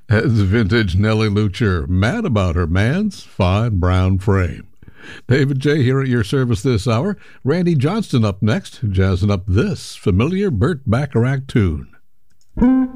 As vintage Nellie Lucher, mad about her man's fine brown frame. David J. here at your service this hour. Randy Johnston up next, jazzing up this familiar Burt Bacharach tune.